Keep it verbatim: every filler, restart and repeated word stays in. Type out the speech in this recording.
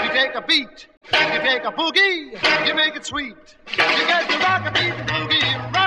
You take a beat, you take a boogie, you make it sweet. You get the rock a beat boogie.